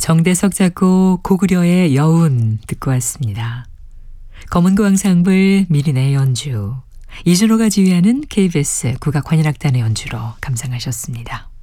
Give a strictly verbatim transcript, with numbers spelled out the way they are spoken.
정대석 작곡 고구려의 여운 듣고 왔습니다. 검은고 앙상블 미린의 연주, 이준호가 지휘하는 케이비에스 국악환인악단의 연주로 감상하셨습니다.